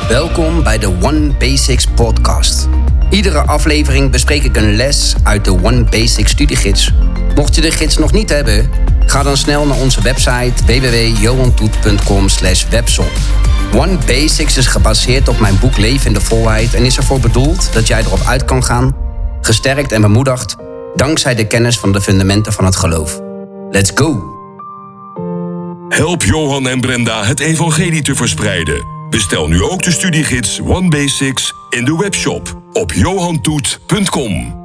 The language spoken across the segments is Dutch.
Welkom bij de One Basics podcast. Iedere aflevering bespreek ik een les uit de One Basics studiegids. Mocht je de gids nog niet hebben, ga dan snel naar onze website www.johantoet.com/webshop. One Basics is gebaseerd op mijn boek Leven in de Volheid en is ervoor bedoeld dat jij erop uit kan gaan, gesterkt en bemoedigd, dankzij de kennis van de fundamenten van het geloof. Let's go! Help Johan en Brenda het evangelie te verspreiden. Bestel nu ook de studiegids One Basics in de webshop op johantoet.com.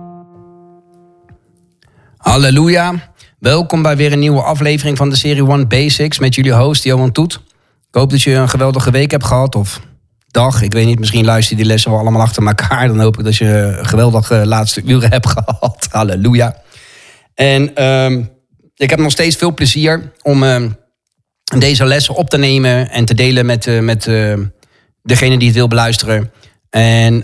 Halleluja. Welkom bij weer een nieuwe aflevering van de serie One Basics met jullie host Johan Toet. Ik hoop dat je een geweldige week hebt gehad of dag. Ik weet niet, misschien luister je die lessen wel allemaal achter elkaar. Dan hoop ik dat je een geweldige laatste uren hebt gehad. Halleluja. En ik heb nog steeds veel plezier om deze lessen op te nemen en te delen met degene die het wil beluisteren. En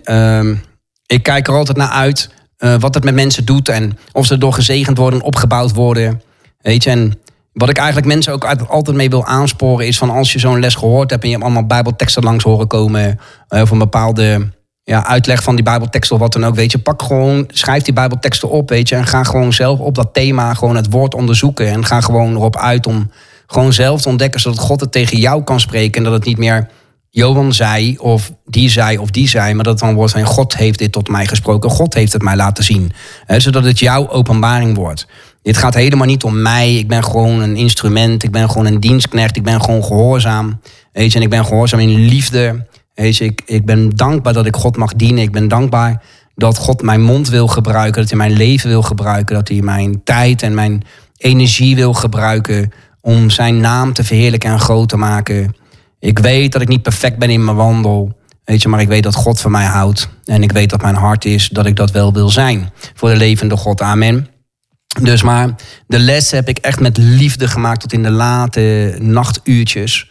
ik kijk er altijd naar uit wat het met mensen doet en of ze erdoor gezegend worden, opgebouwd worden. Weet je, en wat ik eigenlijk mensen ook altijd mee wil aansporen is van als je zo'n les gehoord hebt en je hebt allemaal bijbelteksten langs horen komen of een bepaalde uitleg van die bijbelteksten of wat dan ook, weet je, schrijf die bijbelteksten op, weet je, en ga gewoon zelf op dat thema gewoon het woord onderzoeken en ga gewoon erop uit om gewoon zelf te ontdekken zodat God het tegen jou kan spreken en dat het niet meer Johan zei of die zei, maar dat het dan wordt van God heeft dit tot mij gesproken, God heeft het mij laten zien. Zodat het jouw openbaring wordt. Dit gaat helemaal niet om mij, ik ben gewoon een instrument, ik ben gewoon een dienstknecht, ik ben gewoon gehoorzaam. Weet je, en ik ben gehoorzaam in liefde. Weet je, ik ben dankbaar dat ik God mag dienen, ik ben dankbaar dat God mijn mond wil gebruiken, dat hij mijn leven wil gebruiken, dat hij mijn tijd en mijn energie wil gebruiken om zijn naam te verheerlijken en groot te maken. Ik weet dat ik niet perfect ben in mijn wandel. Weet je, maar ik weet dat God van mij houdt. En ik weet dat mijn hart is dat ik dat wel wil zijn. Voor de levende God. Amen. Dus maar de les heb ik echt met liefde gemaakt tot in de late nachtuurtjes.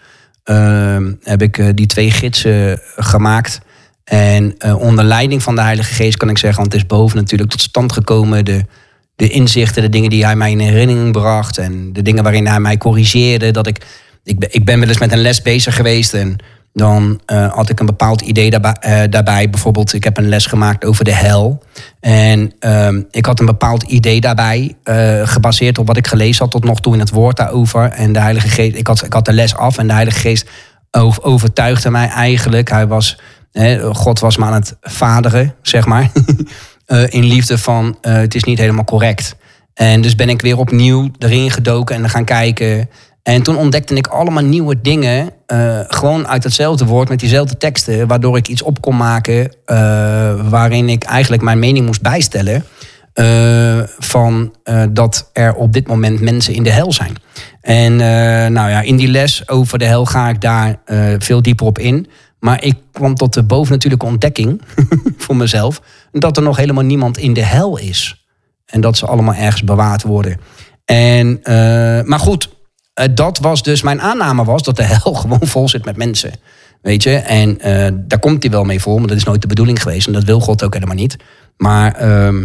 Heb ik die 2 gidsen gemaakt. En onder leiding van de Heilige Geest kan ik zeggen, want het is boven natuurlijk tot stand gekomen. De inzichten, de dingen die hij mij in herinnering bracht. En de dingen waarin hij mij corrigeerde. Dat ik ben wel eens met een les bezig geweest en dan had ik een bepaald idee daarbij. Bijvoorbeeld, ik heb een les gemaakt over de hel. En ik had een bepaald idee daarbij, gebaseerd op wat ik gelezen had tot nog toe in het woord daarover. En de Heilige Geest, ik had de les af en de Heilige Geest overtuigde mij eigenlijk. God was me aan het vaderen, zeg maar. In liefde van, het is niet helemaal correct. En dus ben ik weer opnieuw erin gedoken en dan gaan kijken. En toen ontdekte ik allemaal nieuwe dingen, gewoon uit hetzelfde woord, met diezelfde teksten, waardoor ik iets op kon maken waarin ik eigenlijk mijn mening moest bijstellen van dat er op dit moment mensen in de hel zijn. En in die les over de hel ga ik daar veel dieper op in. Maar ik kwam tot de bovennatuurlijke ontdekking voor mezelf dat er nog helemaal niemand in de hel is. En dat ze allemaal ergens bewaard worden. En, maar goed, dat was dus, mijn aanname was dat de hel gewoon vol zit met mensen. Weet je, en daar komt hij wel mee voor, maar dat is nooit de bedoeling geweest. En dat wil God ook helemaal niet. Maar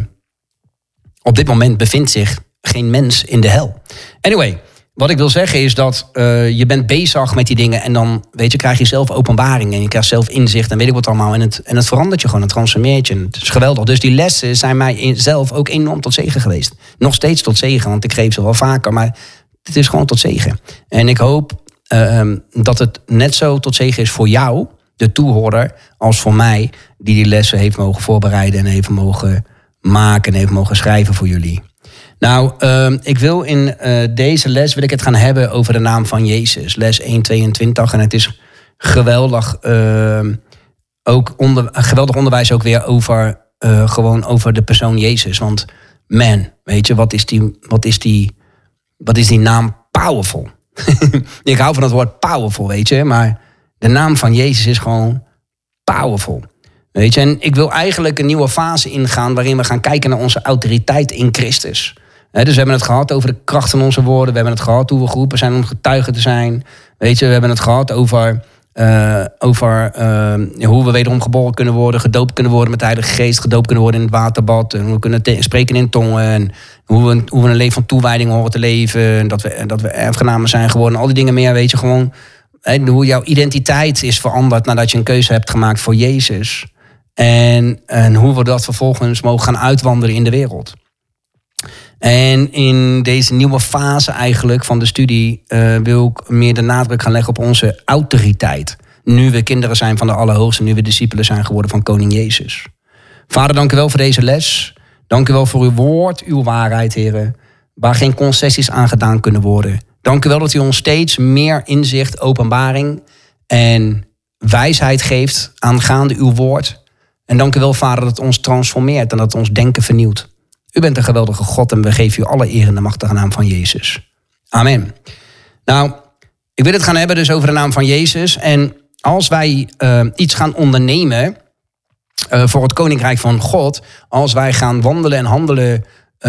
op dit moment bevindt zich geen mens in de hel. Anyway, wat ik wil zeggen is dat je bent bezig met die dingen en dan krijg je zelf openbaring en je krijgt zelf inzicht en weet ik wat allemaal. En het verandert je gewoon, het transformeert je. Het is geweldig. Dus die lessen zijn mij zelf ook enorm tot zegen geweest. Nog steeds tot zegen, want ik geef ze wel vaker, maar het is gewoon tot zegen. En ik hoop dat het net zo tot zegen is voor jou, de toehoorder, als voor mij, die lessen heeft mogen voorbereiden en heeft mogen maken en heeft mogen schrijven voor jullie. Nou, ik wil in deze les wil ik het gaan hebben over de naam van Jezus. Les 1:22. En het is geweldig, ook geweldig onderwijs ook weer over, gewoon over de persoon Jezus. Want man, weet je, wat is die naam powerful? Ik hou van het woord powerful, weet je. Maar de naam van Jezus is gewoon powerful. Weet je, en ik wil eigenlijk een nieuwe fase ingaan waarin we gaan kijken naar onze autoriteit in Christus. Dus we hebben het gehad over de kracht van onze woorden. We hebben het gehad hoe we geroepen zijn om getuigen te zijn. Weet je, we hebben het gehad over hoe we wederom geboren kunnen worden, gedoopt kunnen worden met de Heilige Geest, gedoopt kunnen worden in het waterbad. En hoe we kunnen spreken in tongen. En hoe we een leven van toewijding horen te leven. En dat we erfgenamen zijn geworden. Al die dingen meer, weet je, gewoon hoe jouw identiteit is veranderd nadat je een keuze hebt gemaakt voor Jezus. En hoe we dat vervolgens mogen gaan uitwandelen in de wereld. En in deze nieuwe fase eigenlijk van de studie wil ik meer de nadruk gaan leggen op onze autoriteit. Nu we kinderen zijn van de Allerhoogste, nu we discipelen zijn geworden van Koning Jezus. Vader, dank u wel voor deze les. Dank u wel voor uw woord, uw waarheid, heren. Waar geen concessies aan gedaan kunnen worden. Dank u wel dat u ons steeds meer inzicht, openbaring en wijsheid geeft aangaande uw woord. En dank u wel, Vader, dat het ons transformeert en dat het ons denken vernieuwt. U bent een geweldige God en we geven u alle eer in de machtige naam van Jezus. Amen. Nou, ik wil het gaan hebben dus over de naam van Jezus. En als wij iets gaan ondernemen voor het Koninkrijk van God, als wij gaan wandelen en handelen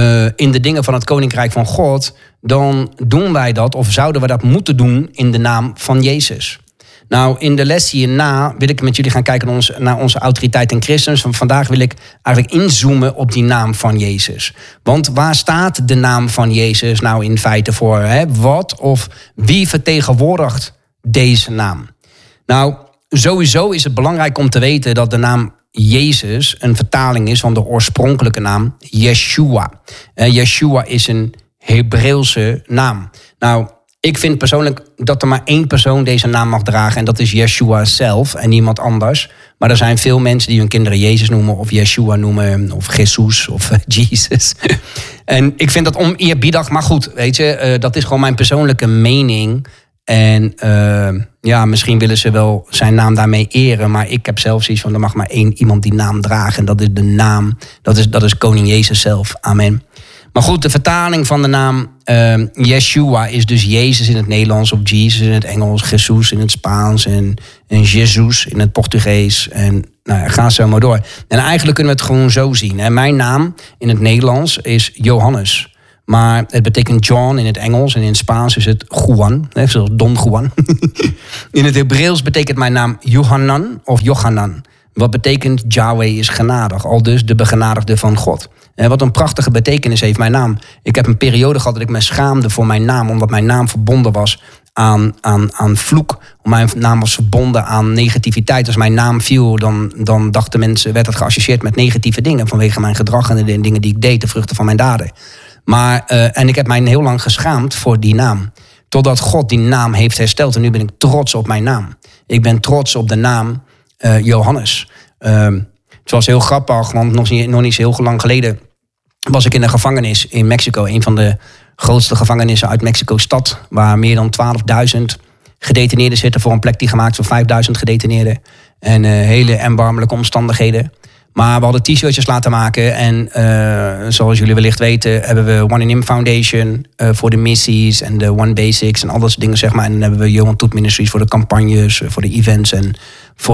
in de dingen van het Koninkrijk van God, dan doen wij dat, of zouden we dat moeten doen, in de naam van Jezus. Nou, in de les hierna wil ik met jullie gaan kijken naar onze autoriteit in Christus. Vandaag wil ik eigenlijk inzoomen op die naam van Jezus. Want waar staat de naam van Jezus nou in feite voor? Hè? Wat of wie vertegenwoordigt deze naam? Nou, sowieso is het belangrijk om te weten dat de naam Jezus een vertaling is van de oorspronkelijke naam Yeshua. Yeshua is een Hebreeuwse naam. Nou, ik vind persoonlijk dat er maar één persoon deze naam mag dragen. En dat is Yeshua zelf en niemand anders. Maar er zijn veel mensen die hun kinderen Jezus noemen of Yeshua noemen of Jesus of Jesus. En ik vind dat oneerbiedig, maar goed, weet je, dat is gewoon mijn persoonlijke mening. En misschien willen ze wel zijn naam daarmee eren. Maar ik heb zelf zoiets van, er mag maar één iemand die naam dragen. En dat is de naam, dat is Koning Jezus zelf. Amen. Maar goed, de vertaling van de naam Yeshua is dus Jezus in het Nederlands, of Jesus in het Engels, Jesus in het Spaans en Jesus in het Portugees. En ga zo maar door. En eigenlijk kunnen we het gewoon zo zien. Hè. Mijn naam in het Nederlands is Johannes. Maar het betekent John in het Engels en in het Spaans is het Juan, zoals Don Juan. In het Hebreeuws betekent mijn naam Johanan of Johanan. Wat betekent Yahweh is genadig, al dus de begenadigde van God. Wat een prachtige betekenis heeft mijn naam. Ik heb een periode gehad dat ik me schaamde voor mijn naam, omdat mijn naam verbonden was aan vloek. Mijn naam was verbonden aan negativiteit. Als mijn naam viel, dan dachten mensen, werd het geassocieerd met negatieve dingen vanwege mijn gedrag en de dingen die ik deed, de vruchten van mijn daden. En ik heb mij heel lang geschaamd voor die naam. Totdat God die naam heeft hersteld. En nu ben ik trots op mijn naam. Ik ben trots op de naam Johannes. Het was heel grappig, want nog niet zo heel lang geleden was ik in een gevangenis in Mexico. Een van de grootste gevangenissen uit Mexico-stad. Waar meer dan 12.000 gedetineerden zitten voor een plek die gemaakt is voor 5.000 gedetineerden. En hele erbarmelijke omstandigheden. Maar we hadden t-shirtjes laten maken. En zoals jullie wellicht weten hebben we One in Him Foundation voor de missies en de One Basics en al dat soort dingen, zeg maar. En dan hebben we Johan Toet Ministries voor de campagnes, voor de events en voor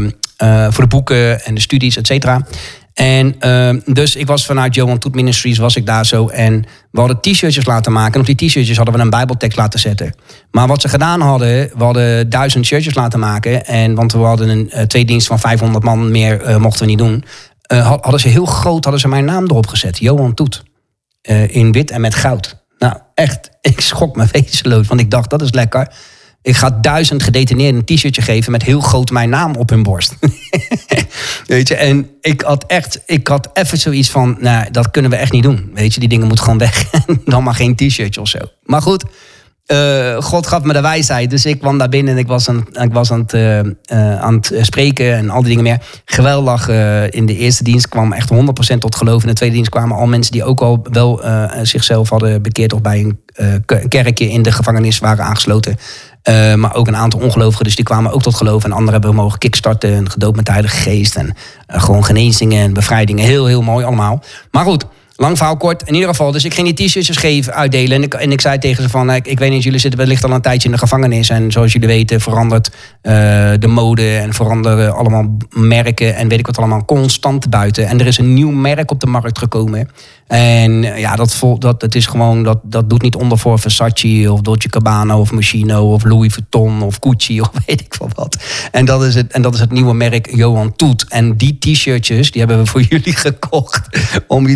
de boeken en de studies, et cetera. En dus ik was vanuit Johan Toet Ministries, was ik daar zo. En we hadden t-shirtjes laten maken. En op die t-shirtjes hadden we een bijbeltekst laten zetten. Maar wat ze gedaan hadden, we hadden 1000 shirtjes laten maken. En want we hadden een tweedienst van 500 man, meer mochten we niet doen. Hadden ze heel groot mijn naam erop gezet. Johan Toet. In wit en met goud. Nou echt, ik schrok me wezenloos. Want ik dacht, dat is lekker. Ik ga 1000 gedetineerden een t-shirtje geven met heel groot mijn naam op hun borst. Weet je, en ik had even zoiets van, nou, dat kunnen we echt niet doen. Weet je, die dingen moeten gewoon weg. Dan maar geen t-shirtje of zo. Maar goed, God gaf me de wijsheid. Dus ik kwam daar binnen en ik was aan het spreken en al die dingen meer. Geweldig. In de eerste dienst kwam echt 100% tot geloof. In de tweede dienst kwamen al mensen die ook al wel zichzelf hadden bekeerd of bij een kerkje in de gevangenis waren aangesloten. Maar ook een aantal ongelovigen, dus die kwamen ook tot geloof. En anderen hebben we mogen kickstarten en gedoopt met de Heilige Geest. En gewoon genezingen en bevrijdingen. Heel, heel mooi allemaal. Maar goed, lang verhaal kort. In ieder geval, dus ik ging die t-shirtjes uitdelen. En ik zei tegen ze van, ik weet niet, jullie zitten wellicht al een tijdje in de gevangenis. En zoals jullie weten verandert de mode en veranderen allemaal merken. En weet ik wat allemaal, constant buiten. En er is een nieuw merk op de markt gekomen. En ja, dat is gewoon, dat doet niet onder voor Versace of Dolce Gabbana of Moschino of Louis Vuitton of Gucci of weet ik veel wat. En dat is het nieuwe merk Johan Toet. En die t-shirtjes, die hebben we voor jullie gekocht om jullie daarmee te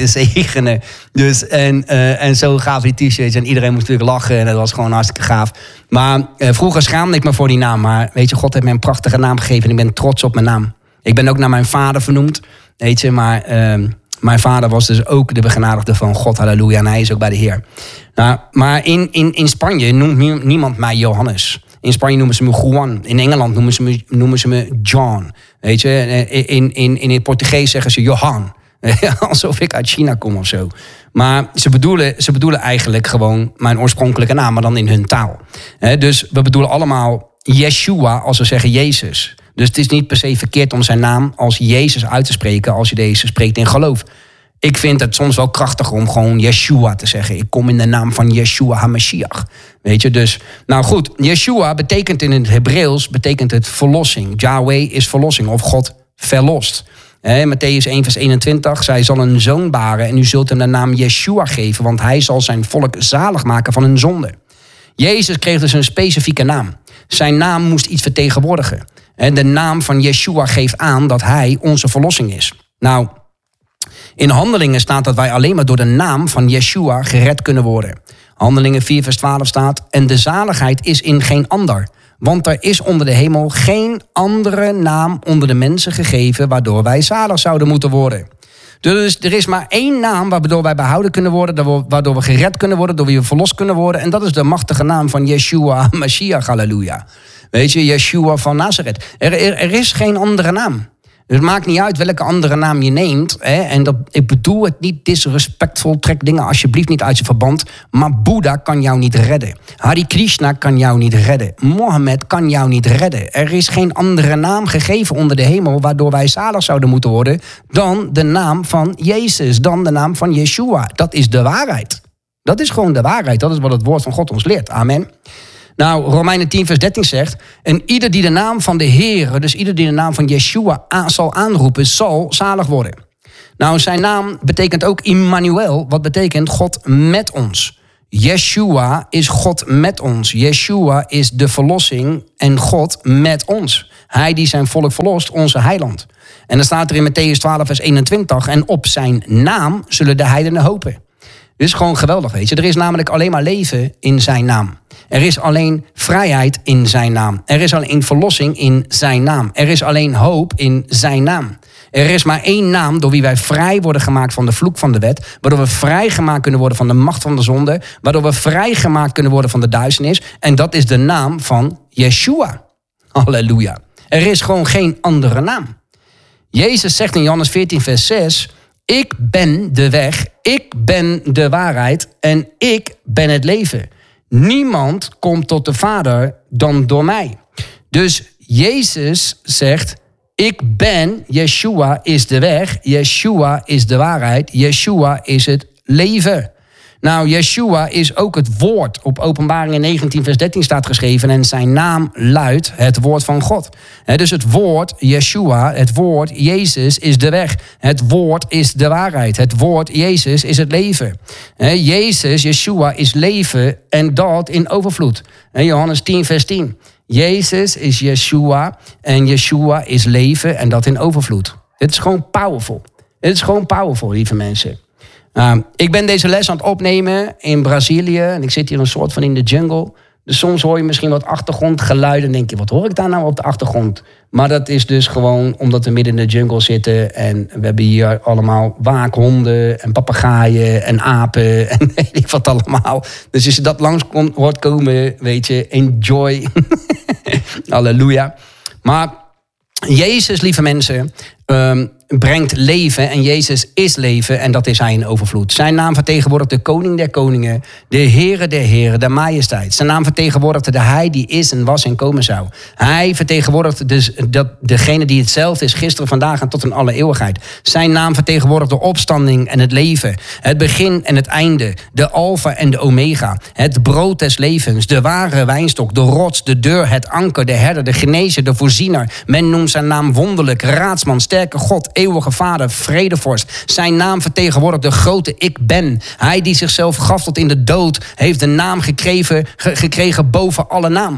te zegenen. Dus, en zo gaaf die t-shirts. En iedereen moest natuurlijk lachen. En dat was gewoon hartstikke gaaf. Maar vroeger schaamde ik me voor die naam. Maar weet je, God heeft mij een prachtige naam gegeven. En ik ben trots op mijn naam. Ik ben ook naar mijn vader vernoemd. Weet je, maar mijn vader was dus ook de begenadigde van God. Halleluja. En hij is ook bij de Heer. Nou, maar in Spanje noemt niemand mij Johannes. In Spanje noemen ze me Juan. In Engeland noemen ze me John. Weet je, in het Portugees zeggen ze Johan. Alsof ik uit China kom of zo. Maar ze bedoelen eigenlijk gewoon mijn oorspronkelijke naam, maar dan in hun taal. Dus we bedoelen allemaal Yeshua als we zeggen Jezus. Dus het is niet per se verkeerd om zijn naam als Jezus uit te spreken als je deze spreekt in geloof. Ik vind het soms wel krachtiger om gewoon Yeshua te zeggen. Ik kom in de naam van Yeshua HaMashiach. Weet je, dus... Nou goed, Yeshua betekent in het Hebreeuws betekent het verlossing. Yahweh is verlossing of God verlost. Mattheüs 1 vers 21. Zij zal een zoon baren en u zult hem de naam Yeshua geven. Want hij zal zijn volk zalig maken van hun zonde. Jezus kreeg dus een specifieke naam. Zijn naam moest iets vertegenwoordigen. De naam van Yeshua geeft aan dat hij onze verlossing is. Nou... In Handelingen staat dat wij alleen maar door de naam van Yeshua gered kunnen worden. Handelingen 4 vers 12 staat... En de zaligheid is in geen ander. Want er is onder de hemel geen andere naam onder de mensen gegeven... waardoor wij zalig zouden moeten worden. Dus er is maar één naam waardoor wij behouden kunnen worden... waardoor we gered kunnen worden, waardoor we verlost kunnen worden... en dat is de machtige naam van Yeshua Mashiach, halleluja. Weet je, Yeshua van Nazareth. Er is geen andere naam. Het maakt niet uit welke andere naam je neemt. En ik bedoel het niet disrespectvol. Trek dingen alsjeblieft niet uit je verband. Maar Boeddha kan jou niet redden. Hare Krishna kan jou niet redden. Mohammed kan jou niet redden. Er is geen andere naam gegeven onder de hemel... waardoor wij zalig zouden moeten worden... dan de naam van Jezus. Dan de naam van Yeshua. Dat is de waarheid. Dat is gewoon de waarheid. Dat is wat het woord van God ons leert. Amen. Nou, Romeinen 10 vers 13 zegt... En ieder die de naam van de Heer, dus ieder die de naam van Yeshua zal aanroepen... zal zalig worden. Nou, zijn naam betekent ook Immanuel. Wat betekent God met ons. Yeshua is God met ons. Yeshua is de verlossing en God met ons. Hij die zijn volk verlost, onze heiland. En dan staat er in Mattheüs 12 vers 21... En op zijn naam zullen de heidenen hopen. Dit is gewoon geweldig, weet je. Er is namelijk alleen maar leven in zijn naam. Er is alleen vrijheid in zijn naam. Er is alleen verlossing in zijn naam. Er is alleen hoop in zijn naam. Er is maar één naam door wie wij vrij worden gemaakt van de vloek van de wet. Waardoor we vrijgemaakt kunnen worden van de macht van de zonde. Waardoor we vrijgemaakt kunnen worden van de duisternis. En dat is de naam van Yeshua. Halleluja. Er is gewoon geen andere naam. Jezus zegt in Johannes 14 vers 6... Ik ben de weg, ik ben de waarheid en ik ben het leven. Niemand komt tot de Vader dan door mij. Dus Jezus zegt, ik ben, Yeshua is de weg, Yeshua is de waarheid, Yeshua is het leven. Nou, Yeshua is ook het woord. Op Openbaringen 19 vers 13 staat geschreven... en zijn naam luidt het woord van God. Dus het woord Yeshua, het woord Jezus is de weg. Het woord is de waarheid. Het woord Jezus is het leven. Jezus, Yeshua is leven en dat in overvloed. Johannes 10 vers 10. Jezus is Yeshua en Yeshua is leven en dat in overvloed. Het is gewoon powerful. Het is gewoon powerful, lieve mensen. Ik ben deze les aan het opnemen in Brazilië. En ik zit hier een soort van in de jungle. Dus soms hoor je misschien wat achtergrondgeluiden. En denk je, wat hoor ik daar nou op de achtergrond? Maar dat is dus gewoon omdat we midden in de jungle zitten. En we hebben hier allemaal waakhonden en papegaaien en apen. En weet ik wat allemaal. Dus als je dat langs hoort komen, weet je, enjoy. Halleluja. Maar Jezus, lieve mensen... brengt leven en Jezus is leven en dat is hij in overvloed. Zijn naam vertegenwoordigt de koning der koningen, de Heere der heren, de majesteit. Zijn naam vertegenwoordigt de hij die is en was en komen zou. Hij vertegenwoordigt dus degene die hetzelfde is gisteren, vandaag en tot in alle eeuwigheid. Zijn naam vertegenwoordigt de opstanding en het leven, het begin en het einde, de alfa en de omega, het brood des levens, de ware wijnstok, de rots, de deur, het anker, de herder, de genezer, de voorziener. Men noemt zijn naam wonderlijk, raadsman, sterke God, eeuwige Vader, vredevorst. Zijn naam vertegenwoordigt de grote ik ben. Hij die zichzelf gaf tot in de dood, heeft de naam gekregen boven alle naam.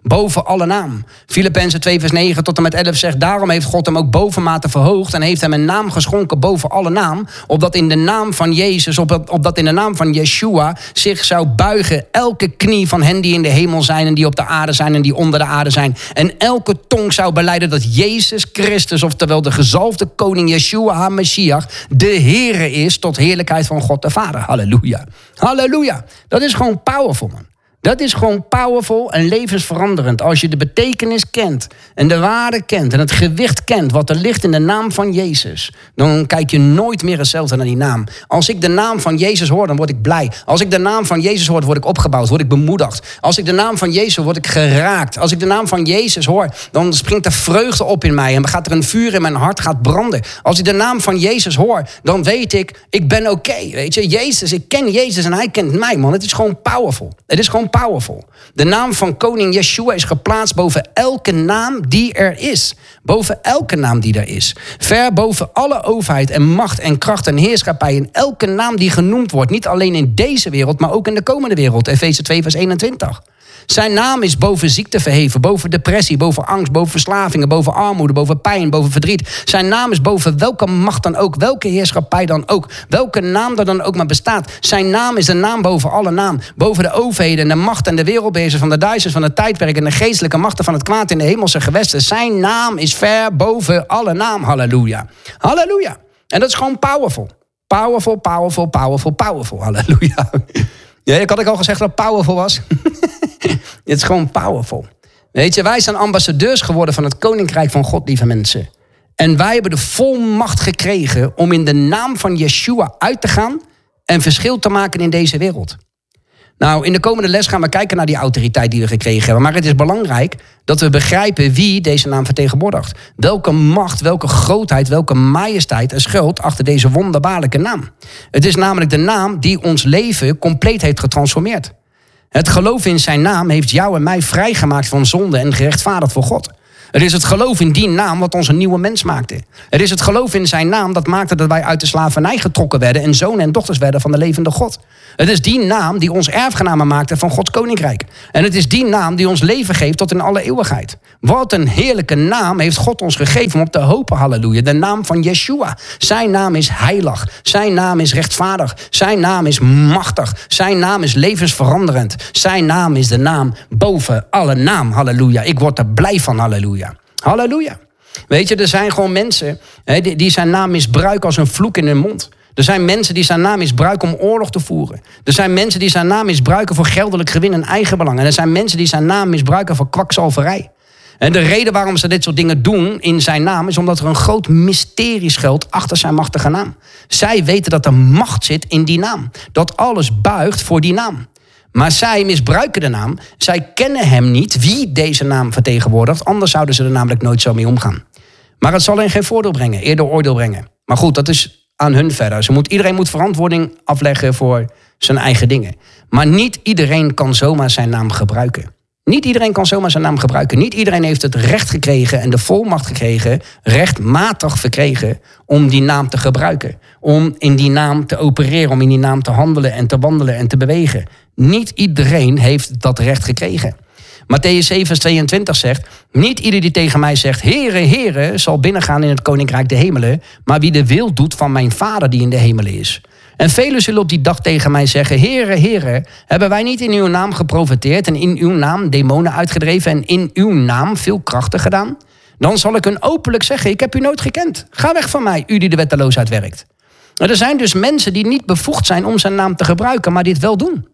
boven alle naam. Filippenzen 2 vers 9 tot en met 11 zegt, daarom heeft God hem ook bovenmate verhoogd en heeft hem een naam geschonken boven alle naam, opdat in de naam van Jezus, opdat in de naam van Yeshua zich zou buigen elke knie van hen die in de hemel zijn en die op de aarde zijn en die onder de aarde zijn. En elke tong zou belijden dat Jezus Christus, oftewel de gezalfde koning Yeshua HaMashiach, de Heere is tot heerlijkheid van God de Vader. Halleluja. Halleluja. Dat is gewoon powerful, man. Dat is gewoon powerful en levensveranderend. Als je de betekenis kent en de waarde kent en het gewicht kent wat er ligt in de naam van Jezus, dan kijk je nooit meer hetzelfde naar die naam. Als ik de naam van Jezus hoor, dan word ik blij. Als ik de naam van Jezus hoor, word ik opgebouwd, word ik bemoedigd. Als ik de naam van Jezus hoor, word ik geraakt. Als ik de naam van Jezus hoor, dan springt er vreugde op in mij en gaat er een vuur in mijn hart gaat branden. Als ik de naam van Jezus hoor, dan weet ik ben oké. Weet je, Jezus, ik ken Jezus en hij kent mij, man. Het is gewoon powerful. Het is gewoon powerful. De naam van koning Yeshua is geplaatst boven elke naam die er is. Boven elke naam die er is. Ver boven alle overheid en macht en kracht en heerschappij. En elke naam die genoemd wordt. Niet alleen in deze wereld, maar ook in de komende wereld. Efeze 2 vers 21. Zijn naam is boven ziekte verheven, boven depressie, boven angst, boven verslavingen, boven armoede, boven pijn, boven verdriet. Zijn naam is boven welke macht dan ook, welke heerschappij dan ook, welke naam er dan ook maar bestaat. Zijn naam is de naam boven alle naam, boven de overheden en de macht en de wereldbeheersers van de duizends van het tijdperk en de geestelijke machten van het kwaad in de hemelse gewesten. Zijn naam is ver boven alle naam. Halleluja. Halleluja. En dat is gewoon powerful. Powerful, powerful, powerful, powerful. Halleluja. Ja, ik had al gezegd dat powerful was. Het is gewoon powerful. Weet je, wij zijn ambassadeurs geworden van het Koninkrijk van God, lieve mensen. En wij hebben de volmacht gekregen om in de naam van Yeshua uit te gaan en verschil te maken in deze wereld. Nou, in de komende les gaan we kijken naar die autoriteit die we gekregen hebben. Maar het is belangrijk dat we begrijpen wie deze naam vertegenwoordigt. Welke macht, welke grootheid, welke majesteit er schuilt achter deze wonderbaarlijke naam. Het is namelijk de naam die ons leven compleet heeft getransformeerd. Het geloof in zijn naam heeft jou en mij vrijgemaakt van zonde en gerechtvaardigd voor God. Het is het geloof in die naam wat ons een nieuwe mens maakte. Het is het geloof in zijn naam dat maakte dat wij uit de slavernij getrokken werden en zonen en dochters werden van de levende God. Het is die naam die ons erfgenamen maakte van Gods koninkrijk. En het is die naam die ons leven geeft tot in alle eeuwigheid. Wat een heerlijke naam heeft God ons gegeven om op te hopen, halleluja. De naam van Yeshua. Zijn naam is heilig. Zijn naam is rechtvaardig. Zijn naam is machtig. Zijn naam is levensveranderend. Zijn naam is de naam boven alle naam, halleluja. Ik word er blij van, halleluja. Halleluja. Weet je, er zijn gewoon mensen die zijn naam misbruiken als een vloek in hun mond. Er zijn mensen die zijn naam misbruiken om oorlog te voeren. Er zijn mensen die zijn naam misbruiken voor geldelijk gewin en eigenbelang. En er zijn mensen die zijn naam misbruiken voor kwakzalverij. En de reden waarom ze dit soort dingen doen in zijn naam is omdat er een groot mysterie schuilt achter zijn machtige naam. Zij weten dat er macht zit in die naam. Dat alles buigt voor die naam. Maar zij misbruiken de naam. Zij kennen hem niet, wie deze naam vertegenwoordigt. Anders zouden ze er namelijk nooit zo mee omgaan. Maar het zal hen geen voordeel brengen, eerder oordeel brengen. Maar goed, dat is aan hun verder. Iedereen moet verantwoording afleggen voor zijn eigen dingen. Maar niet iedereen kan zomaar zijn naam gebruiken. Niet iedereen kan zomaar zijn naam gebruiken. Niet iedereen heeft het recht gekregen en de volmacht gekregen, rechtmatig verkregen, om die naam te gebruiken. Om in die naam te opereren, om in die naam te handelen en te wandelen en te bewegen. Niet iedereen heeft dat recht gekregen. Mattheüs 7 vers 22 zegt, niet ieder die tegen mij zegt, Heere, Heere, zal binnengaan in het koninkrijk de hemelen, maar wie de wil doet van mijn Vader die in de hemelen is. En velen zullen op die dag tegen mij zeggen, Heere, Heere, hebben wij niet in uw naam geprofeteerd en in uw naam demonen uitgedreven en in uw naam veel krachten gedaan? Dan zal ik hun openlijk zeggen, ik heb u nooit gekend. Ga weg van mij, u die de wetteloosheid werkt. Er zijn dus mensen die niet bevoegd zijn om zijn naam te gebruiken, maar dit wel doen.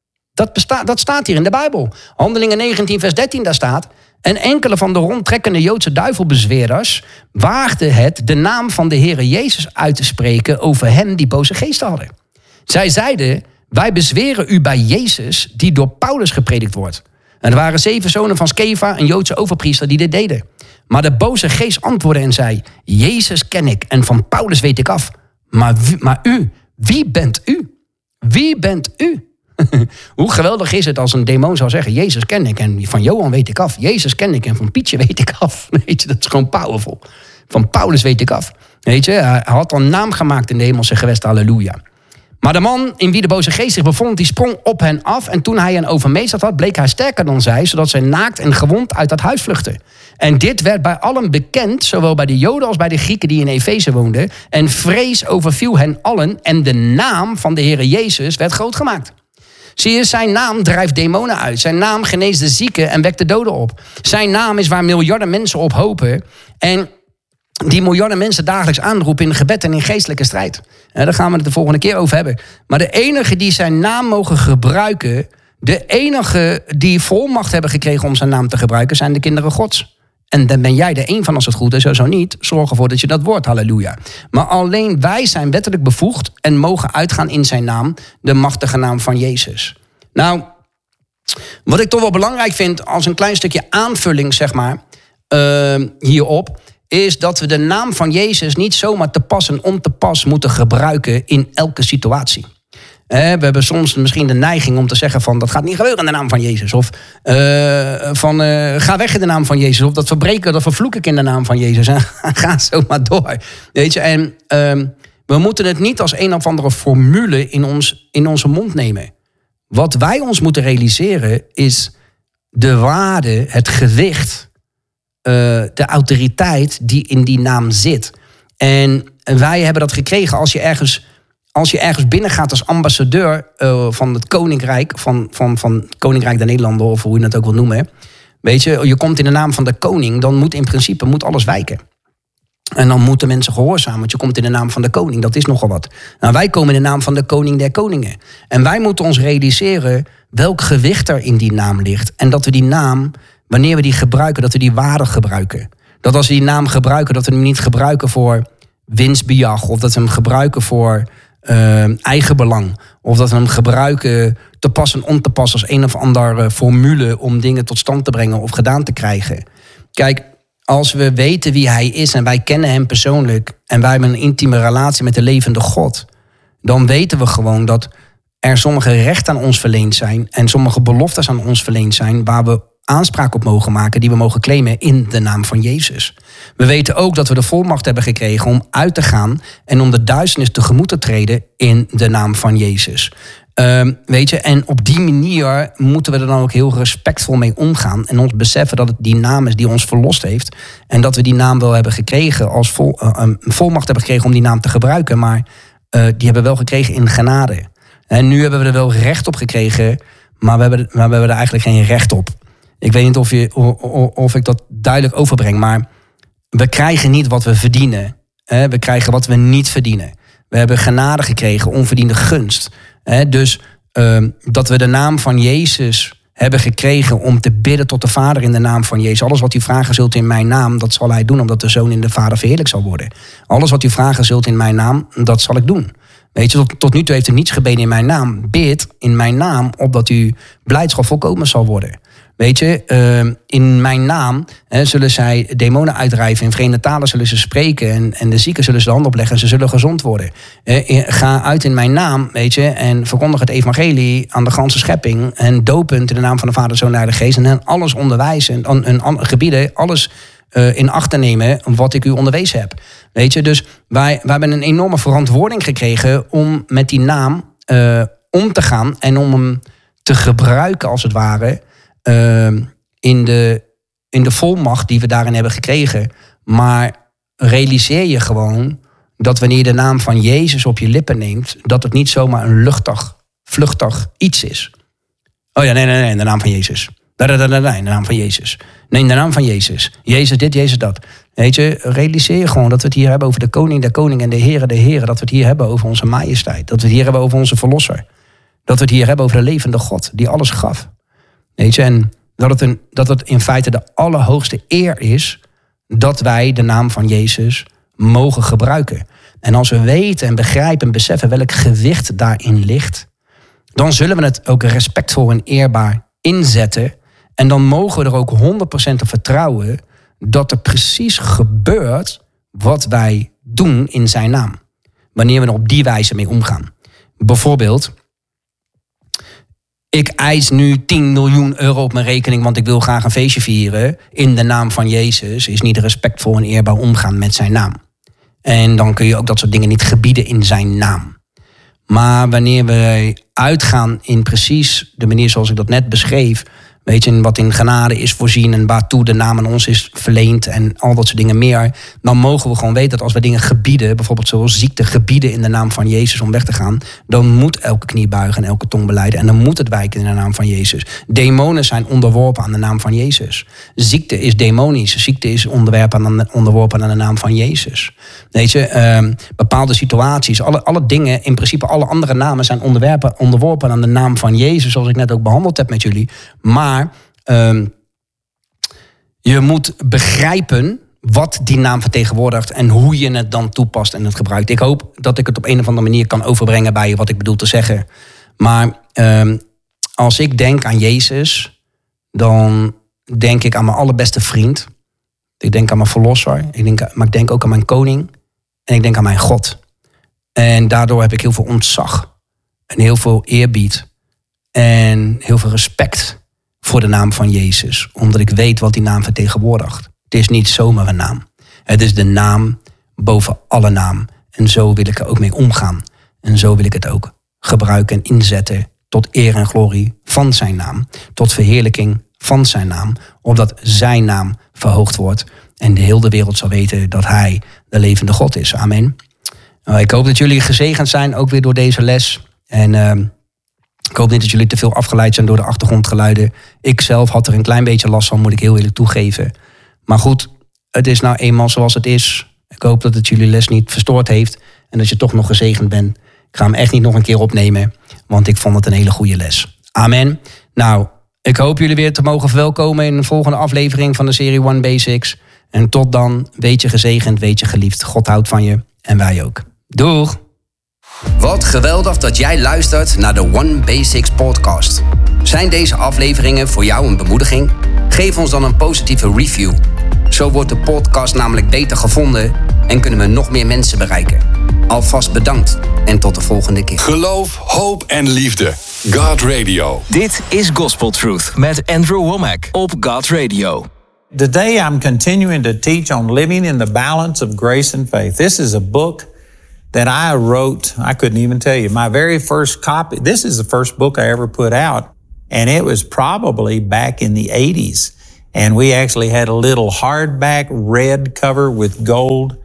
Dat staat hier in de Bijbel. Handelingen 19 vers 13, daar staat, en enkele van de rondtrekkende Joodse duivelbezweerders waagden het de naam van de Heere Jezus uit te spreken over hen die boze geesten hadden. Zij zeiden, wij bezweren u bij Jezus die door Paulus gepredikt wordt. En er waren 7 zonen van Skeva, een Joodse overpriester, die dit deden. Maar de boze geest antwoordde en zei, Jezus ken ik en van Paulus weet ik af. Maar u, wie bent u? Wie bent u? Hoe geweldig is het als een demon zou zeggen, Jezus ken ik en van Johan weet ik af. Jezus ken ik en van Pietje weet ik af. Weet je, dat is gewoon powerful. Van Paulus weet ik af. Weet je, hij had al een naam gemaakt in de hemelse gewesten, halleluja. Maar de man in wie de boze geest zich bevond, die sprong op hen af. En toen hij hen overmeesterd had, bleek hij sterker dan zij, zodat zij naakt en gewond uit dat huis vluchtten. En dit werd bij allen bekend, zowel bij de Joden als bij de Grieken die in Efeze woonden. En vrees overviel hen allen en de naam van de Heere Jezus werd groot gemaakt. Zie je, zijn naam drijft demonen uit. Zijn naam geneest de zieken en wekt de doden op. Zijn naam is waar miljarden mensen op hopen. En die miljarden mensen dagelijks aanroepen in gebed en in geestelijke strijd. Daar gaan we het de volgende keer over hebben. Maar de enige die zijn naam mogen gebruiken, de enige die volmacht hebben gekregen om zijn naam te gebruiken, zijn de kinderen Gods. En dan ben jij er één van als het goed is. Zo niet, zorg ervoor dat je dat wordt, halleluja. Maar alleen wij zijn wettelijk bevoegd en mogen uitgaan in zijn naam, de machtige naam van Jezus. Nou, wat ik toch wel belangrijk vind als een klein stukje aanvulling, zeg maar, hierop, is dat we de naam van Jezus niet zomaar te pas en on te pas moeten gebruiken in elke situatie. We hebben soms misschien de neiging om te zeggen van dat gaat niet gebeuren in de naam van Jezus. Of ga weg in de naam van Jezus. Of dat verbreken, dat vervloek ik in de naam van Jezus. En ga zo maar door. Weet je, en we moeten het niet als een of andere formule in onze mond nemen. Wat wij ons moeten realiseren is de waarde, het gewicht, de autoriteit die in die naam zit. En wij hebben dat gekregen als je ergens binnengaat als ambassadeur van het Koninkrijk, van Koninkrijk der Nederlanden, of hoe je het ook wil noemen. Weet je komt in de naam van de koning, dan moet in principe alles wijken. En dan moeten mensen gehoorzamen, want je komt in de naam van de koning, dat is nogal wat. Nou, wij komen in de naam van de koning der koningen. En wij moeten ons realiseren welk gewicht er in die naam ligt. En dat we die naam, wanneer we die gebruiken, dat we die waardig gebruiken. Dat als we die naam gebruiken, dat we hem niet gebruiken voor winstbejag, of dat we hem gebruiken voor eigenbelang. Of dat we hem gebruiken te pas en on te pas als een of andere formule om dingen tot stand te brengen of gedaan te krijgen. Kijk, als we weten wie hij is en wij kennen hem persoonlijk en wij hebben een intieme relatie met de levende God, dan weten we gewoon dat er sommige rechten aan ons verleend zijn en sommige beloftes aan ons verleend zijn waar we aanspraak op mogen maken, die we mogen claimen in de naam van Jezus. We weten ook dat we de volmacht hebben gekregen om uit te gaan en om de duisternis tegemoet te treden in de naam van Jezus. Weet je, en op die manier moeten we er dan ook heel respectvol mee omgaan en ons beseffen dat het die naam is die ons verlost heeft en dat we die naam wel hebben gekregen als volmacht hebben gekregen om die naam te gebruiken, maar die hebben we wel gekregen in genade. En nu hebben we er wel recht op gekregen, maar we hebben er eigenlijk geen recht op. Ik weet niet of ik dat duidelijk overbreng, maar we krijgen niet wat we verdienen. We krijgen wat we niet verdienen. We hebben genade gekregen, onverdiende gunst. Dus dat we de naam van Jezus hebben gekregen om te bidden tot de Vader in de naam van Jezus. Alles wat u vragen zult in mijn naam, dat zal hij doen, omdat de Zoon in de Vader verheerlijk zal worden. Alles wat u vragen zult in mijn naam, dat zal ik doen. Weet je, tot nu toe heeft u niets gebeden in mijn naam. Bid in mijn naam, opdat uw blijdschap volkomen zal worden. Weet je, in mijn naam zullen zij demonen uitdrijven. In vreemde talen zullen ze spreken. En de zieken zullen ze de hand opleggen en ze zullen gezond worden. Ga uit in mijn naam, weet je, en verkondig het evangelie aan de ganse schepping. En dopend in de naam van de Vader, Zoon en Heilige Geest. En alles onderwijzen, en gebieden, alles in acht te nemen wat ik u onderwezen heb. Weet je, dus wij hebben een enorme verantwoording gekregen om met die naam om te gaan en om hem te gebruiken als het ware in de volmacht die we daarin hebben gekregen. Maar realiseer je gewoon dat wanneer je de naam van Jezus op je lippen neemt, dat het niet zomaar een vluchtig iets is. Oh ja, nee, in de naam van Jezus. In de naam van Jezus. Nee, in de naam van Jezus. Jezus dit, Jezus dat. Weet je, realiseer je gewoon dat we het hier hebben over de koning der koningen en de heren der heren. Dat we het hier hebben over onze majesteit. Dat we het hier hebben over onze verlosser. Dat we het hier hebben over de levende God die alles gaf. Weet je, en dat het in feite de allerhoogste eer is dat wij de naam van Jezus mogen gebruiken. En als we weten en begrijpen en beseffen welk gewicht daarin ligt, dan zullen we het ook respectvol en eerbaar inzetten. En dan mogen we er ook 100% op vertrouwen dat er precies gebeurt wat wij doen in zijn naam. Wanneer we er op die wijze mee omgaan. Bijvoorbeeld, ik eis nu 10 miljoen euro op mijn rekening, want ik wil graag een feestje vieren. In de naam van Jezus is niet respectvol en eerbaar omgaan met zijn naam. En dan kun je ook dat soort dingen niet gebieden in zijn naam. Maar wanneer wij uitgaan in precies de manier zoals ik dat net beschreef, weet je, wat in genade is voorzien en waartoe de naam aan ons is verleend en al dat soort dingen meer, dan mogen we gewoon weten dat als we dingen gebieden, bijvoorbeeld zoals ziekte gebieden in de naam van Jezus om weg te gaan, dan moet elke knie buigen en elke tong belijden en dan moet het wijken in de naam van Jezus. Demonen zijn onderworpen aan de naam van Jezus. Ziekte is demonisch. Ziekte is onderworpen aan de naam van Jezus. Weet je, bepaalde situaties, alle dingen, in principe alle andere namen zijn onderworpen aan de naam van Jezus, zoals ik net ook behandeld heb met jullie. Maar je moet begrijpen wat die naam vertegenwoordigt en hoe je het dan toepast en het gebruikt. Ik hoop dat ik het op een of andere manier kan overbrengen bij je wat ik bedoel te zeggen. Maar als ik denk aan Jezus, dan denk ik aan mijn allerbeste vriend. Ik denk aan mijn verlosser. Maar ik denk ook aan mijn koning. En ik denk aan mijn God. En daardoor heb ik heel veel ontzag. En heel veel eerbied. En heel veel respect voor de naam van Jezus. Omdat ik weet wat die naam vertegenwoordigt. Het is niet zomaar een naam. Het is de naam boven alle naam. En zo wil ik er ook mee omgaan. En zo wil ik het ook gebruiken en inzetten tot eer en glorie van zijn naam. Tot verheerlijking van zijn naam. Opdat zijn naam verhoogd wordt. En de hele wereld zal weten dat hij de levende God is. Amen. Ik hoop dat jullie gezegend zijn, ook weer door deze les. En ik hoop niet dat jullie te veel afgeleid zijn door de achtergrondgeluiden. Ik zelf had er een klein beetje last van, moet ik heel eerlijk toegeven. Maar goed, het is nou eenmaal zoals het is. Ik hoop dat het jullie les niet verstoord heeft. En dat je toch nog gezegend bent. Ik ga hem echt niet nog een keer opnemen. Want ik vond het een hele goede les. Amen. Nou, ik hoop jullie weer te mogen verwelkomen in de volgende aflevering van de serie One Basics. En tot dan, weet je gezegend, weet je geliefd. God houdt van je en wij ook. Doeg! Wat geweldig dat jij luistert naar de One Basics podcast. Zijn deze afleveringen voor jou een bemoediging? Geef ons dan een positieve review. Zo wordt de podcast namelijk beter gevonden en kunnen we nog meer mensen bereiken. Alvast bedankt en tot de volgende keer. Geloof, hoop en liefde. God Radio. Dit is Gospel Truth met Andrew Wommack op God Radio. Today I'm continuing to teach on living in the balance of grace and faith. This is a book that I wrote, I couldn't even tell you, my very first copy. This is the first book I ever put out, and it was probably back in the 80s. And we actually had a little hardback red cover with gold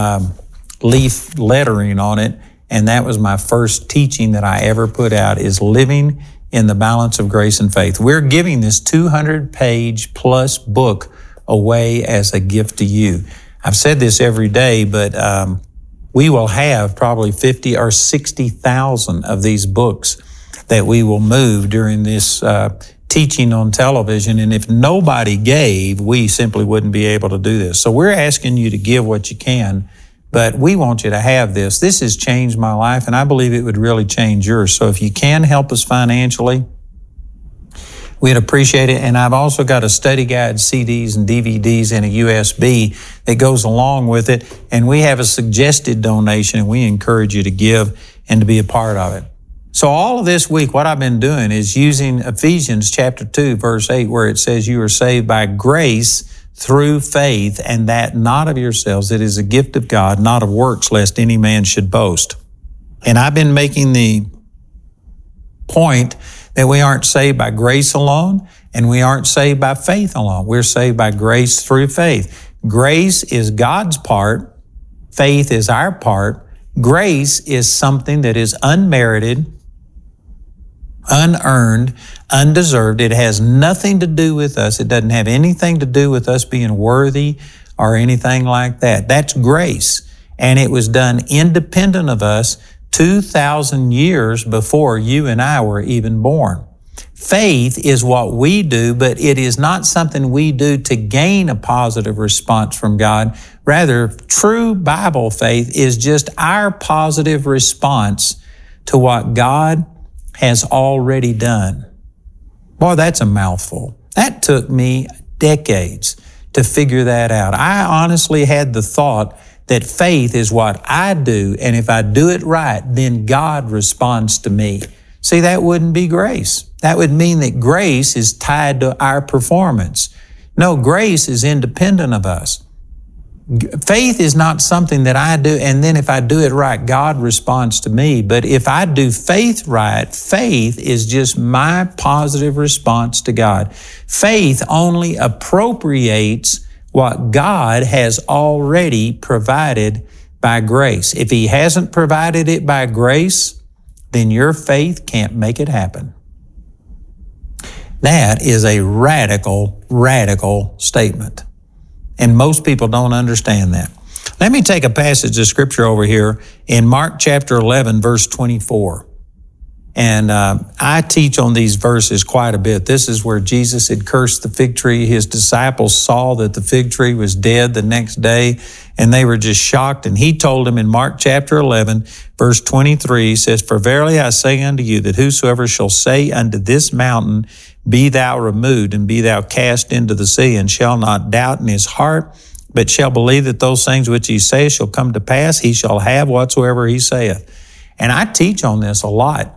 leaf lettering on it, and that was my first teaching that I ever put out, is living in the balance of grace and faith. We're giving this 200-page plus book away as a gift to you. I've said this every day, but we will have probably 50 or 60,000 of these books that we will move during this teaching on television. And if nobody gave, we simply wouldn't be able to do this. So we're asking you to give what you can, but we want you to have this. This has changed my life, and I believe it would really change yours. So if you can help us financially, we'd appreciate it. And I've also got a study guide, CDs and DVDs, and a USB that goes along with it. And we have a suggested donation, and we encourage you to give and to be a part of it. So all of this week, what I've been doing is using Ephesians chapter 2, verse 8, where it says you are saved by grace through faith, and that not of yourselves. It is a gift of God, not of works, lest any man should boast. And I've been making the point that we aren't saved by grace alone, and we aren't saved by faith alone. We're saved by grace through faith. Grace is God's part. Faith is our part. Grace is something that is unmerited, unearned, undeserved. It has nothing to do with us. It doesn't have anything to do with us being worthy or anything like that. That's grace. And it was done independent of us 2,000 years before you and I were even born. Faith is what we do, but it is not something we do to gain a positive response from God. Rather, true Bible faith is just our positive response to what God has already done. Boy, that's a mouthful. That took me decades to figure that out. I honestly had the thought that faith is what I do, and if I do it right, then God responds to me. See, that wouldn't be grace. That would mean that grace is tied to our performance. No, grace is independent of us. Faith is not something that I do, and then if I do it right, God responds to me. But if I do faith right, faith is just my positive response to God. Faith only appropriates what God has already provided by grace. If He hasn't provided it by grace, then your faith can't make it happen. That is a radical, radical statement. And most people don't understand that. Let me take a passage of Scripture over here in Mark chapter 11, verse 24. And I teach on these verses quite a bit. This is where Jesus had cursed the fig tree. His disciples saw that the fig tree was dead the next day, and they were just shocked. And He told them in Mark chapter 11, verse 23, He says, "For verily I say unto you, that whosoever shall say unto this mountain, Be thou removed, and be thou cast into the sea, and shall not doubt in his heart, but shall believe that those things which he saith shall come to pass, he shall have whatsoever he saith." And I teach on this a lot.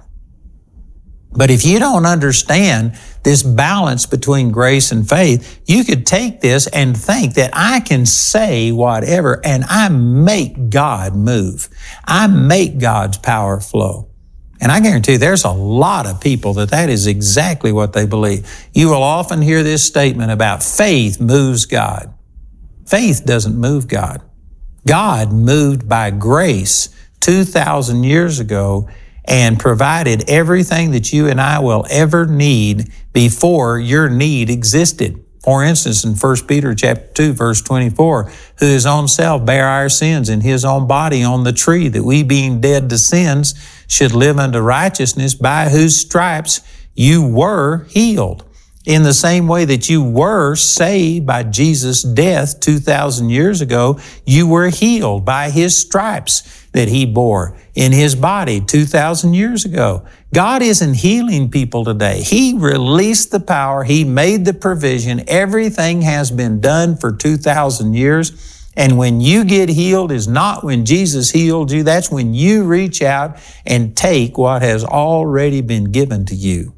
But if you don't understand this balance between grace and faith, you could take this and think that I can say whatever and I make God move. I make God's power flow. And I guarantee you, there's a lot of people that is exactly what they believe. You will often hear this statement about faith moves God. Faith doesn't move God. God moved by grace 2,000 years ago and provided everything that you and I will ever need before your need existed. For instance, in 1 Peter chapter 2, verse 24, who his own self bare our sins in his own body on the tree, that we being dead to sins should live unto righteousness, by whose stripes you were healed. In the same way that you were saved by Jesus' death 2,000 years ago, you were healed by His stripes that He bore in His body 2,000 years ago. God isn't healing people today. He released the power. He made the provision. Everything has been done for 2,000 years. And when you get healed is not when Jesus healed you. That's when you reach out and take what has already been given to you.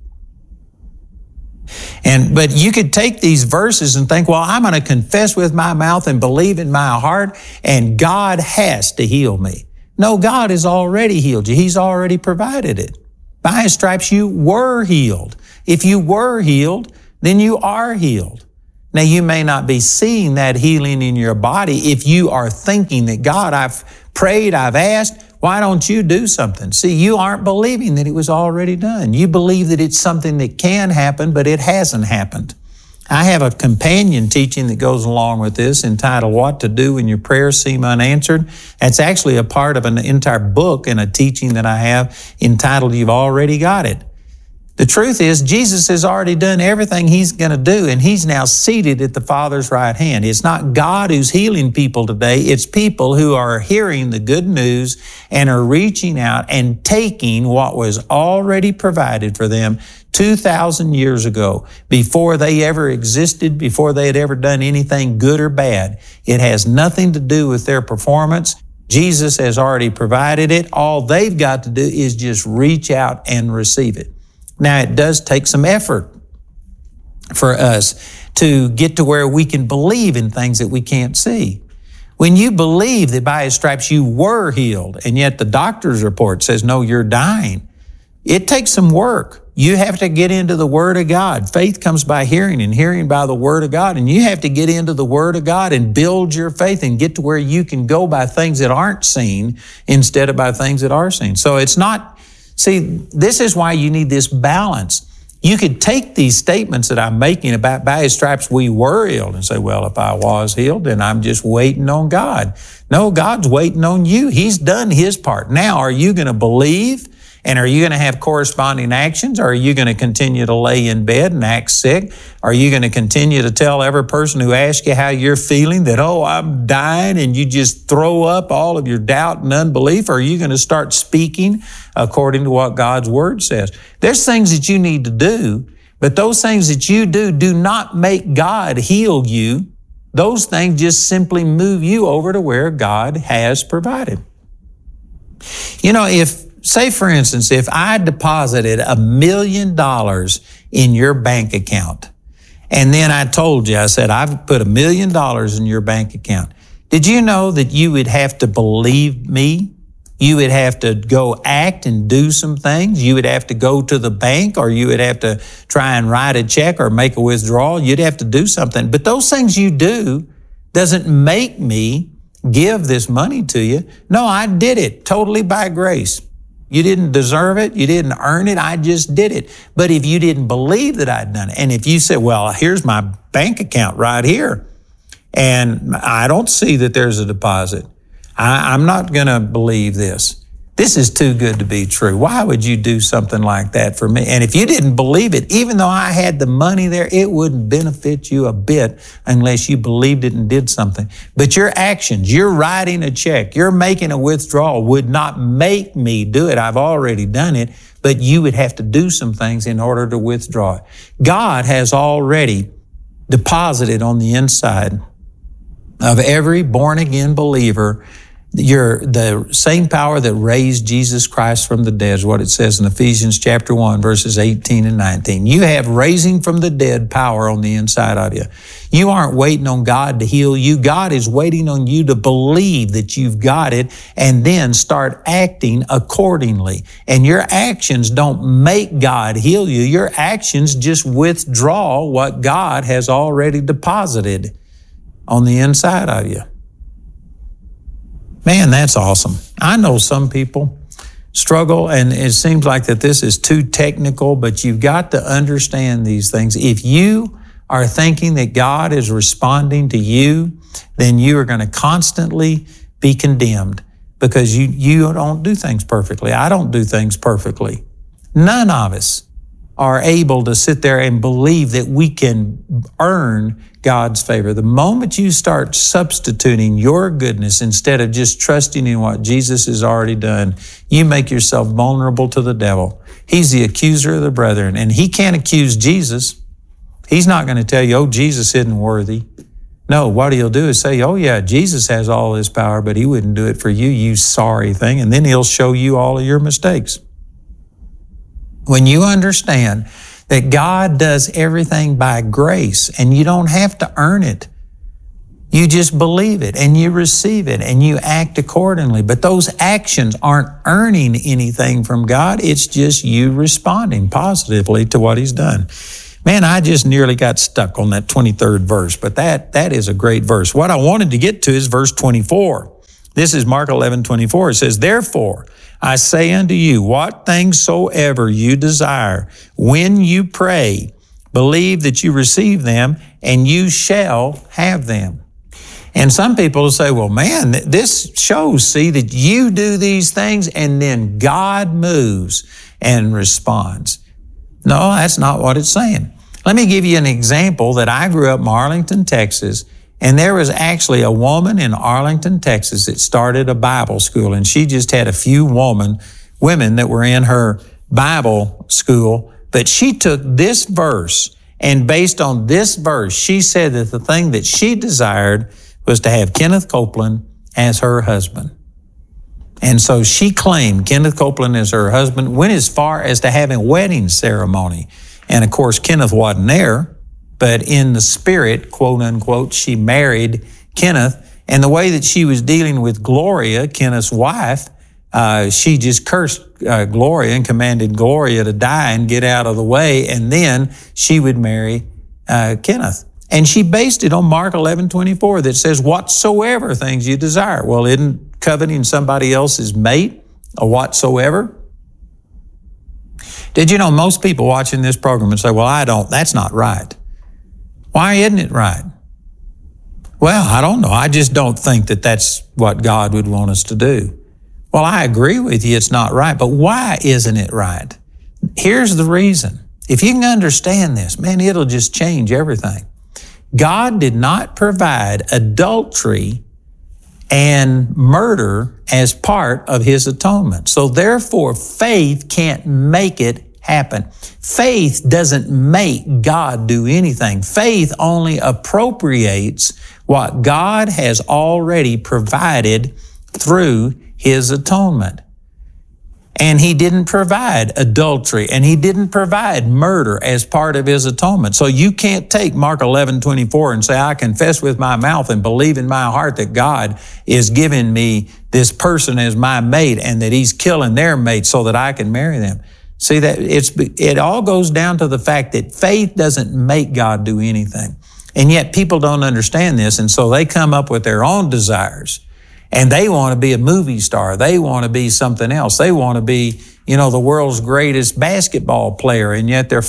But you could take these verses and think, well, I'm going to confess with my mouth and believe in my heart, and God has to heal me. No, God has already healed you. He's already provided it. By His stripes you were healed. If you were healed, then you are healed. Now, you may not be seeing that healing in your body if you are thinking that, God, I've prayed, I've asked, why don't you do something? See, you aren't believing that it was already done. You believe that it's something that can happen, but it hasn't happened. I have a companion teaching that goes along with this entitled What to Do When Your Prayers Seem Unanswered. That's actually a part of an entire book and a teaching that I have entitled You've Already Got It. The truth is, Jesus has already done everything He's going to do, and He's now seated at the Father's right hand. It's not God who's healing people today. It's people who are hearing the good news and are reaching out and taking what was already provided for them 2,000 years ago, before they ever existed, before they had ever done anything good or bad. It has nothing to do with their performance. Jesus has already provided it. All they've got to do is just reach out and receive it. Now, it does take some effort for us to get to where we can believe in things that we can't see. When you believe that by His stripes you were healed, and yet the doctor's report says, no, you're dying, it takes some work. You have to get into the Word of God. Faith comes by hearing, and hearing by the Word of God. And you have to get into the Word of God and build your faith and get to where you can go by things that aren't seen instead of by things that are seen. So it's not, see, this is why you need this balance. You could take these statements that I'm making about by His stripes we were healed and say, well, if I was healed, then I'm just waiting on God. No, God's waiting on you. He's done His part. Now, are you going to believe? And are you going to have corresponding actions? Or are you going to continue to lay in bed and act sick? Are you going to continue to tell every person who asks you how you're feeling that, oh, I'm dying, and you just throw up all of your doubt and unbelief? Or are you going to start speaking according to what God's Word says? There's things that you need to do, but those things that you do not make God heal you. Those things just simply move you over to where God has provided. You know, say, for instance, if I deposited $1 million in your bank account, and then I told you, I said, I've put $1 million in your bank account. Did you know that you would have to believe me? You would have to go act and do some things. You would have to go to the bank, or you would have to try and write a check or make a withdrawal. You'd have to do something. But those things you do doesn't make me give this money to you. No, I did it totally by grace. You didn't deserve it. You didn't earn it. I just did it. But if you didn't believe that I'd done it, and if you said, well, here's my bank account right here, and I don't see that there's a deposit, I'm not going to believe this. This is too good to be true. Why would you do something like that for me? And if you didn't believe it, even though I had the money there, it wouldn't benefit you a bit unless you believed it and did something. But your actions, you're writing a check, you're making a withdrawal, would not make me do it. I've already done it, but you would have to do some things in order to withdraw it. God has already deposited on the inside of every born-again believer the same power that raised Jesus Christ from the dead, is what it says in Ephesians chapter 1, verses 18 and 19. You have raising from the dead power on the inside of you. You aren't waiting on God to heal you. God is waiting on you to believe that you've got it and then start acting accordingly. And your actions don't make God heal you. Your actions just withdraw what God has already deposited on the inside of you. Man, that's awesome. I know some people struggle, and it seems like that this is too technical, but you've got to understand these things. If you are thinking that God is responding to you, then you are going to constantly be condemned because you don't do things perfectly. I don't do things perfectly. None of us are able to sit there and believe that we can earn God's favor. The moment you start substituting your goodness instead of just trusting in what Jesus has already done, you make yourself vulnerable to the devil. He's the accuser of the brethren, and he can't accuse Jesus. He's not going to tell you, oh, Jesus isn't worthy. No, what he'll do is say, oh yeah, Jesus has all this power, but he wouldn't do it for you, you sorry thing. And then he'll show you all of your mistakes. When you understand that God does everything by grace and you don't have to earn it, you just believe it and you receive it and you act accordingly. But those actions aren't earning anything from God. It's just you responding positively to what he's done. Man, I just nearly got stuck on that 23rd verse, but that is a great verse. What I wanted to get to is verse 24. This is Mark 11:24. It says, therefore, I say unto you, what things soever you desire, when you pray, believe that you receive them, and you shall have them. And some people will say, well, man, this shows, see, that you do these things, and then God moves and responds. No, that's not what it's saying. Let me give you an example that I grew up in Arlington, Texas, and there was actually a woman in Arlington, Texas that started a Bible school, and she just had a few women that were in her Bible school, but she took this verse, and based on this verse, she said that the thing that she desired was to have Kenneth Copeland as her husband. And so she claimed Kenneth Copeland as her husband, went as far as to having a wedding ceremony. And of course, Kenneth wasn't there, but in the spirit, quote unquote, she married Kenneth. And the way that she was dealing with Gloria, Kenneth's wife, she just cursed Gloria and commanded Gloria to die and get out of the way. And then she would marry Kenneth. And she based it on Mark 11:24 that says, whatsoever things you desire. Well, isn't coveting somebody else's mate a whatsoever? Did you know most people watching this program would say, well, that's not right. Why isn't it right? Well, I don't know. I just don't think that that's what God would want us to do. Well, I agree with you. It's not right. But why isn't it right? Here's the reason. If you can understand this, man, it'll just change everything. God did not provide adultery and murder as part of his atonement. So therefore, faith can't make it happen. Faith doesn't make God do anything. Faith only appropriates what God has already provided through his atonement. And He didn't provide adultery, and He didn't provide murder as part of His atonement. So you can't take Mark 11:24 and say, I confess with my mouth and believe in my heart that God is giving me this person as my mate and that He's killing their mate so that I can marry them. See, that it all goes down to the fact that faith doesn't make God do anything. And yet people don't understand this, and so they come up with their own desires. And they want to be a movie star. They want to be something else. They want to be, the world's greatest basketball player, and yet they're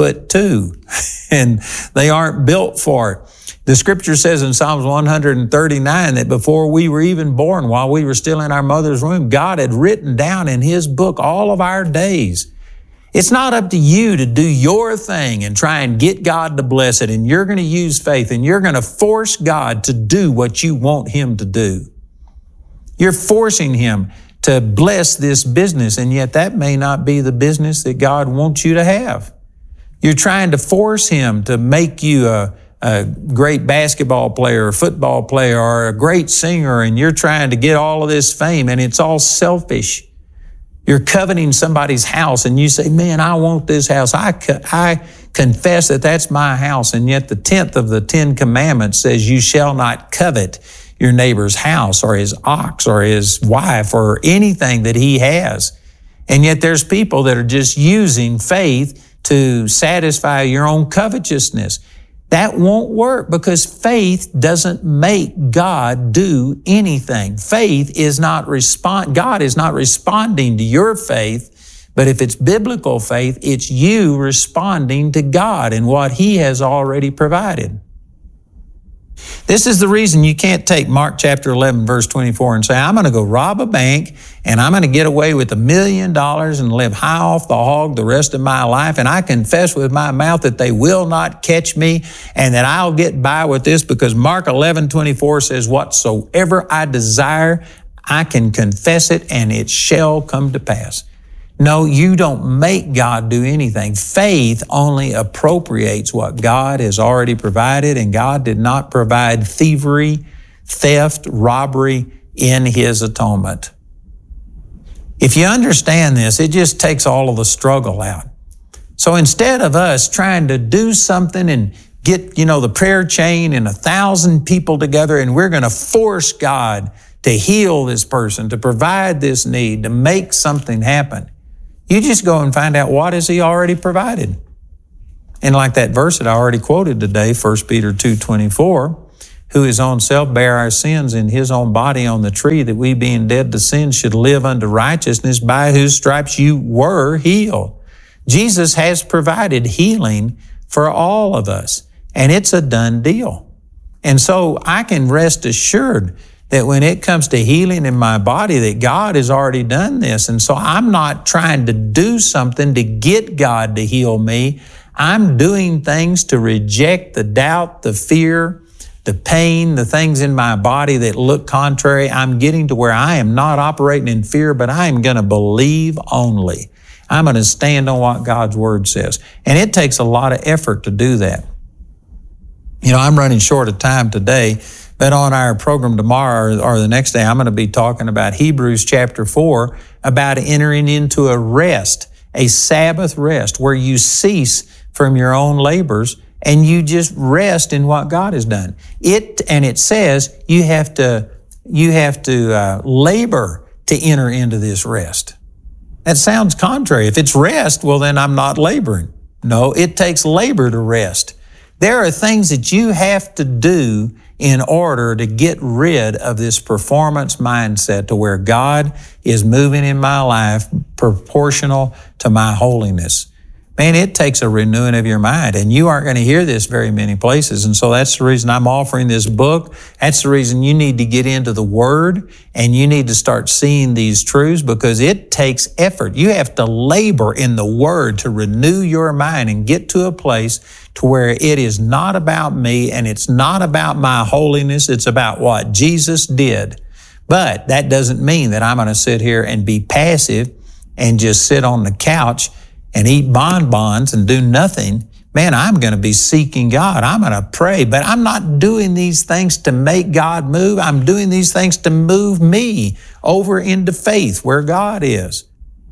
5'2", and they aren't built for it. The scripture says in Psalms 139 that before we were even born, while we were still in our mother's womb, God had written down in His book all of our days. It's not up to you to do your thing and try and get God to bless it, and you're going to use faith, and you're going to force God to do what you want Him to do. You're forcing Him to bless this business, and yet that may not be the business that God wants you to have. You're trying to force Him to make you a great basketball player or football player or a great singer, and you're trying to get all of this fame, and it's all selfish. You're coveting somebody's house, and you say, man, I want this house. I confess that that's my house, and yet the 10th of the 10 commandments says you shall not covet your neighbor's house or his ox or his wife or anything that he has. And yet there's people that are just using faith to satisfy your own covetousness. That won't work because faith doesn't make God do anything. God is not responding to your faith, but if it's biblical faith, it's you responding to God and what He has already provided. This is the reason you can't take Mark chapter 11, verse 24 and say, I'm going to go rob a bank and I'm going to get away with $1 million and live high off the hog the rest of my life. And I confess with my mouth that they will not catch me and that I'll get by with this because Mark 11:24 says, whatsoever I desire, I can confess it and it shall come to pass. No, you don't make God do anything. Faith only appropriates what God has already provided, and God did not provide thievery, theft, robbery in His atonement. If you understand this, it just takes all of the struggle out. So instead of us trying to do something and get, the prayer chain and 1,000 people together and we're going to force God to heal this person, to provide this need, to make something happen, you just go and find out what has He already provided. And like that verse that I already quoted today, 1 Peter 2:24, who His own self bare our sins in His own body on the tree, that we being dead to sin should live unto righteousness, by whose stripes you were healed. Jesus has provided healing for all of us, and it's a done deal. And so I can rest assured that when it comes to healing in my body, that God has already done this. And so I'm not trying to do something to get God to heal me. I'm doing things to reject the doubt, the fear, the pain, the things in my body that look contrary. I'm getting to where I am not operating in fear, but I am going to believe only. I'm going to stand on what God's Word says. And it takes a lot of effort to do that. I'm running short of time today, but on our program tomorrow or the next day, I'm going to be talking about Hebrews chapter 4, about entering into a rest, a Sabbath rest, where you cease from your own labors and you just rest in what God has done. It says you have to labor to enter into this rest. That sounds contrary. If it's rest, well, then I'm not laboring. No, it takes labor to rest. There are things that you have to do in order to get rid of this performance mindset to where God is moving in my life proportional to my holiness. Man, it takes a renewing of your mind, and you aren't going to hear this very many places. And so that's the reason I'm offering this book. That's the reason you need to get into the Word and you need to start seeing these truths, because it takes effort. You have to labor in the Word to renew your mind and get to a place to where it is not about me and it's not about my holiness. It's about what Jesus did. But that doesn't mean that I'm going to sit here and be passive and just sit on the couch and eat bonbons and do nothing. Man, I'm going to be seeking God. I'm going to pray, but I'm not doing these things to make God move. I'm doing these things to move me over into faith where God is.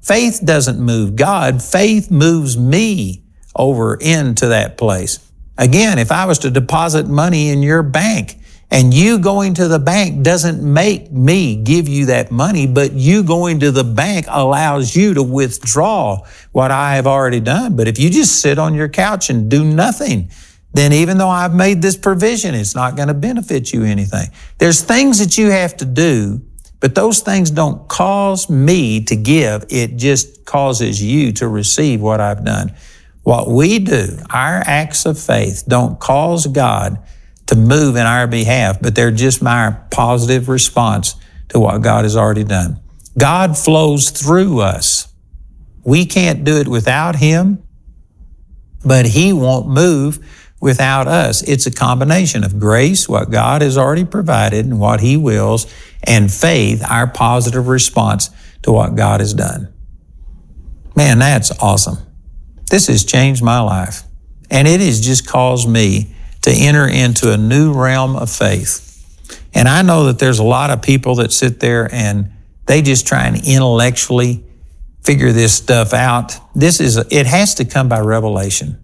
Faith doesn't move God. Faith moves me over into that place. Again, if I was to deposit money in your bank, and you going to the bank doesn't make me give you that money, but you going to the bank allows you to withdraw what I have already done. But if you just sit on your couch and do nothing, then even though I've made this provision, it's not going to benefit you anything. There's things that you have to do, but those things don't cause me to give. It just causes you to receive what I've done. What we do, our acts of faith, don't cause God to move in our behalf, but they're just my positive response to what God has already done. God flows through us. We can't do it without Him, but He won't move without us. It's a combination of grace, what God has already provided and what He wills, and faith, our positive response to what God has done. Man, that's awesome. This has changed my life, and it has just caused me to enter into a new realm of faith. And I know that there's a lot of people that sit there and they just try and intellectually figure this stuff out. It has to come by revelation.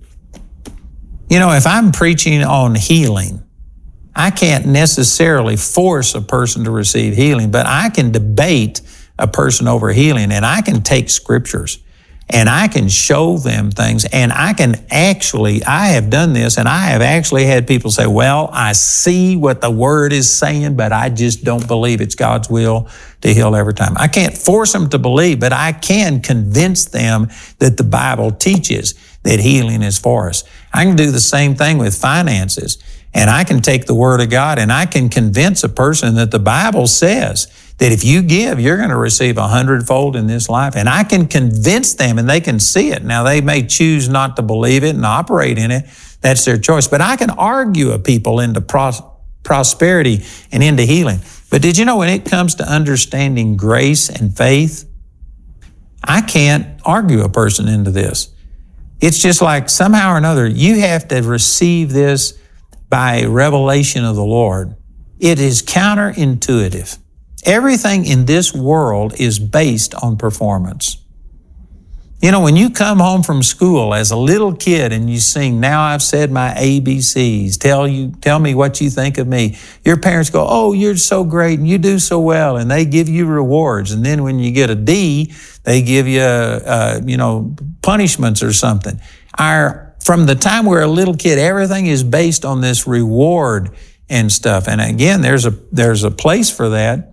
You know, if I'm preaching on healing, I can't necessarily force a person to receive healing, but I can debate a person over healing, and I can take scriptures and I can show them things, and I have done this, and I have actually had people say, well, I see what the Word is saying, but I just don't believe it's God's will to heal every time. I can't force them to believe, but I can convince them that the Bible teaches that healing is for us. I can do the same thing with finances, and I can take the Word of God, and I can convince a person that the Bible says that if you give, you're going to receive 100-fold in this life. And I can convince them, and they can see it. Now, they may choose not to believe it and operate in it. That's their choice. But I can argue a people into prosperity and into healing. But did you know when it comes to understanding grace and faith, I can't argue a person into this. It's just like somehow or another, you have to receive this by revelation of the Lord. It is counterintuitive. Everything in this world is based on performance. You know, when you come home from school as a little kid and you sing, "Now I've said my ABCs, tell me what you think of me," your parents go, "Oh, you're so great and you do so well," and they give you rewards. And then when you get a D, they give you, punishments or something. From the time we're a little kid, everything is based on this reward and stuff. And again, there's a place for that.